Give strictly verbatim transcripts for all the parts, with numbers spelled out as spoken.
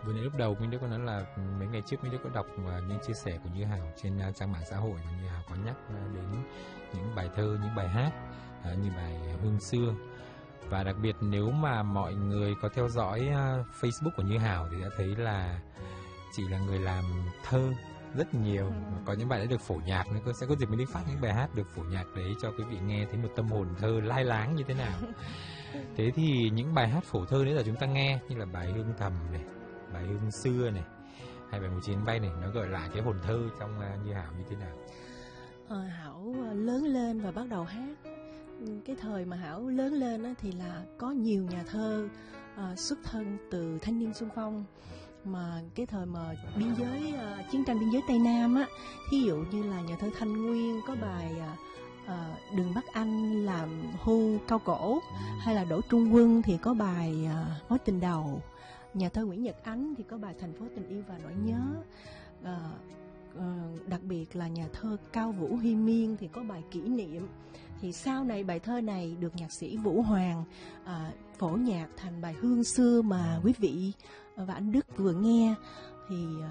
Vừa nãy lúc đầu Minh Đức có nói là mấy ngày trước Minh Đức có đọc những chia sẻ của Như Hảo trên trang mạng xã hội, và Như Hảo có nhắc đến những bài thơ, những bài hát như bài Hương Xưa. Và đặc biệt nếu mà mọi người có theo dõi Facebook của Như Hảo thì đã thấy là chị là người làm thơ rất nhiều. Có những bài đã được phổ nhạc nữa, sẽ có dịp Minh Đức phát những bài hát được phổ nhạc đấy cho quý vị nghe thấy một tâm hồn thơ lai láng như thế nào. Thế thì những bài hát phổ thơ đấy là chúng ta nghe như là bài Hương Thầm này, bài Hương Xưa này, hay bài Một Chuyến Bay này, nó gợi lại cái hồn thơ trong Như Hảo như thế nào? Ờ, Hảo lớn lên và bắt đầu hát. Cái thời mà Hảo lớn lên á, thì là có nhiều nhà thơ uh, xuất thân từ thanh niên xung phong. Mà cái thời mà biên giới uh, chiến tranh biên giới Tây Nam á, thí dụ như là nhà thơ Thanh Nguyên có bài uh, uh, Đừng bắt anh làm hưu cao cổ, hay là Đỗ Trung Quân thì có bài uh, Mối tình đầu. Nhà thơ Nguyễn Nhật Ánh thì có bài Thành phố tình yêu và nỗi nhớ. uh, uh, đặc biệt là nhà thơ Cao Vũ Huy Miên thì có bài Kỷ niệm. Thì sau này bài thơ này được nhạc sĩ Vũ Hoàng à, phổ nhạc thành bài Hương Xưa mà quý vị và anh Đức vừa nghe. Thì à,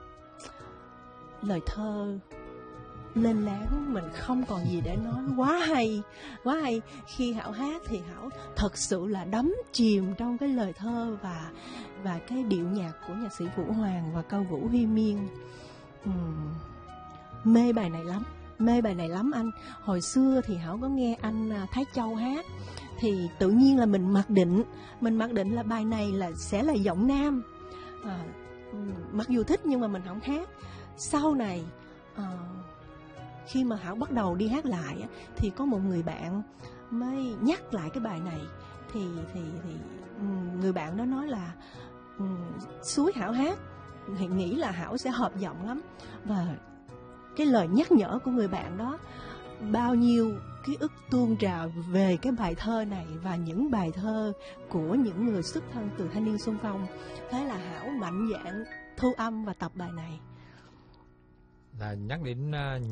lời thơ lên láng, mình không còn gì để nói, quá hay, quá hay. Khi Hảo hát thì Hảo thật sự là đắm chìm trong cái lời thơ và và cái điệu nhạc của nhạc sĩ Vũ Hoàng và Cao Vũ Huy Miên. uhm, mê bài này lắm. Mê bài này lắm anh. Hồi xưa thì Hảo có nghe anh Thái Châu hát, thì tự nhiên là mình mặc định Mình mặc định là bài này là sẽ là giọng nam. à, Mặc dù thích nhưng mà mình không hát. Sau này à, khi mà Hảo bắt đầu đi hát lại thì có một người bạn mới nhắc lại cái bài này. Thì, thì, thì người bạn đó nói là suối Hảo hát, thì nghĩ là Hảo sẽ hợp giọng lắm. Và cái lời nhắc nhở của người bạn đó, bao nhiêu ký ức tuôn trào về cái bài thơ này và những bài thơ của những người xuất thân từ thanh niên xung phong. Thế là Hảo mạnh dạn thu âm và tập bài này. Là nhắc đến uh...